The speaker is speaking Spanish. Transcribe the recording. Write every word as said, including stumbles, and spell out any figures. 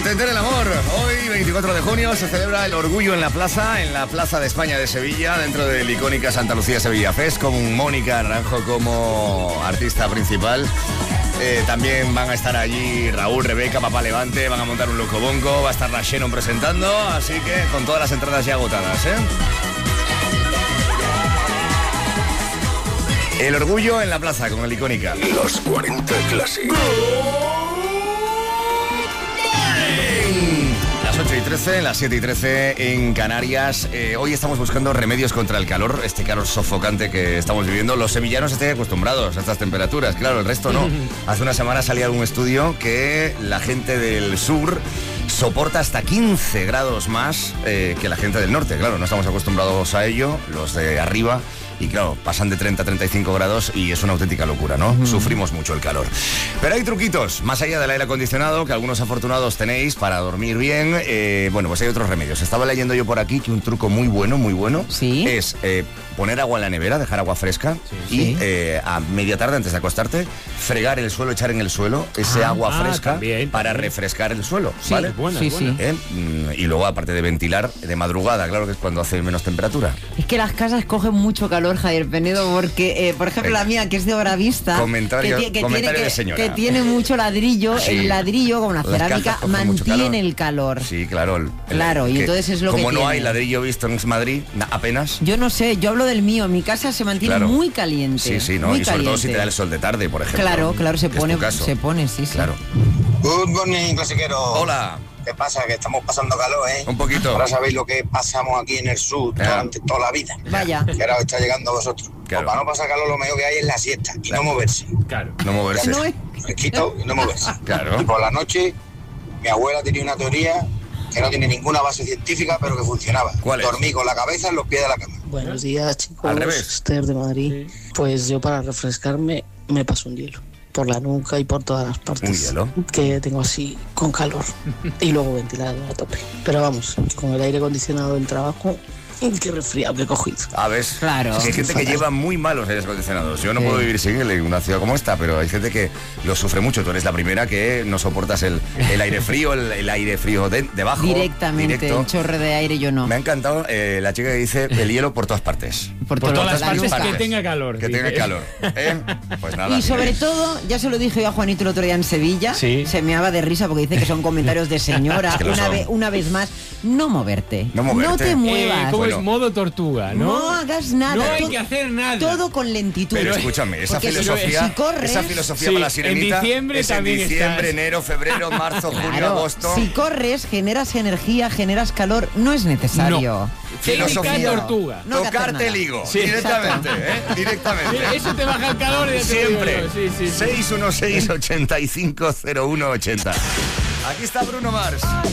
entender el amor. Hoy, veinticuatro de junio, se celebra el Orgullo en la Plaza, en la Plaza de España de Sevilla, dentro del icónica Santa Lucía Sevilla Fest, con Mónica Naranjo como artista principal. Eh, también van a estar allí Raúl, Rebeca, Papá Levante, van a montar un locobongo, va a estar la Shannon presentando, así que con todas las entradas ya agotadas, ¿eh? El Orgullo en la Plaza, con el icónica. Los cuarenta Classic. Las ocho y trece, las siete y trece en Canarias. Eh, hoy estamos buscando remedios contra el calor, este calor sofocante que estamos viviendo. Los sevillanos están acostumbrados a estas temperaturas, claro, el resto no. Hace una semana salía algún estudio que la gente del sur soporta hasta quince grados más eh, que la gente del norte. Claro, no estamos acostumbrados a ello, los de arriba. Y claro, pasan de treinta a treinta y cinco grados y es una auténtica locura, ¿no? Uh-huh. Sufrimos mucho el calor. Pero hay truquitos, más allá del aire acondicionado, que algunos afortunados tenéis para dormir bien. Eh, bueno, pues hay otros remedios. Estaba leyendo yo por aquí que un truco muy bueno, muy bueno, ¿sí? Es eh, poner agua en la nevera, dejar agua fresca, sí, y sí. Eh, a media tarde, antes de acostarte, fregar el suelo, echar en el suelo ese ah, agua fresca ah, también, para también. refrescar el suelo, sí, ¿vale? Buena, sí, buena. sí. Eh, y luego, aparte de ventilar, de madrugada, claro que es cuando hace menos temperatura. Es que las casas cogen mucho calor, Javier Penedo, porque, eh, por ejemplo, Venga. la mía, que es de obra vista, comentario, que, que, comentario tiene, de señora. que, que tiene mucho ladrillo, sí. el ladrillo con la cerámica mantiene el calor. Sí, claro. El, claro, el, y entonces es lo como que Como no tiene. hay ladrillo visto en Madrid, apenas. Yo no sé, yo hablo del mío, mi casa se mantiene claro. muy caliente. Sí, sí, ¿no? Muy y sobre caliente. todo si te da el sol de tarde, por ejemplo. Claro, claro, se pone, se pone, sí, sí. Claro. Good morning, clasiqueros. Hola. ¿Qué pasa? Que estamos pasando calor, ¿eh? Un poquito. Ahora sabéis lo que pasamos aquí en el sur yeah. durante toda la vida. Vaya. Que ahora está llegando a vosotros. Claro. Pues para no pasar calor, lo mejor que hay es la siesta y claro. no moverse. Claro. No moverse. No es... Fresquito y no moverse. Claro. Y por la noche, mi abuela tenía una teoría que no tiene ninguna base científica, pero que funcionaba. ¿Cuál es? Dormí con la cabeza en los pies de la cama. Buenos días, chicos. Al revés. Esther de Madrid. Sí. Pues yo para refrescarme me paso un hielo. Por la nuca y por todas las partes. ¿Un hielo? Que tengo así con calor. Y luego ventilado a tope. Pero vamos, con el aire acondicionado del trabajo, qué resfriado que he cogido. A ver, claro. Es que hay gente que lleva muy mal los aires acondicionados. Yo no sí. puedo vivir sin él en una ciudad como esta, pero hay gente que lo sufre mucho. Tú eres la primera que no soportas el, el aire frío, el, el aire frío de, debajo. Directamente, directo. un chorro de aire yo no. Me ha encantado eh, la chica que dice el hielo por todas partes. Por, por todas las partes, partes que tenga calor. Que tenga calor. ¿eh? Pues nada. Y sobre todo, ya se lo dije yo a Juanito el otro día en Sevilla, sí. se meaba de risa porque dice que son comentarios de señora. Es que una, vez, una vez más, no moverte. No moverte. No te muevas. Eh, ¿Cómo bueno. es modo tortuga? ¿No? no hagas nada. No hay todo, que hacer nada. Todo con lentitud. Pero escúchame, esa porque filosofía, si corres, esa filosofía sí, para la sirenita en diciembre es en también diciembre, estás. enero, febrero, marzo, junio, claro, agosto. Si corres, generas energía, generas calor, no es necesario. No. Filosofía tortuga. No tocarte el higo, sí, directamente, ¿eh? Directamente. Eso te baja el calor. De Siempre. Sí, sí, sí. seis uno seis, ocho cinco, cero uno ocho cero. Aquí está Bruno Mars.